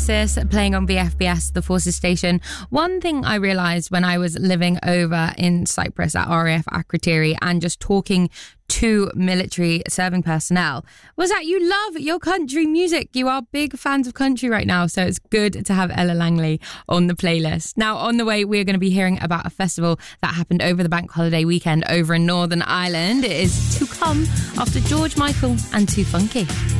Oasis playing on VFBS, the Forces station. One thing I realised when I was living over in Cyprus at RAF Akrotiri and just talking to military serving personnel was that you love your country music. You are big fans of country right now, so it's good to have Ella Langley on the playlist. Now, on the way, we're going to be hearing about a festival that happened over the bank holiday weekend over in Northern Ireland. It is to come after George Michael and Too Funky.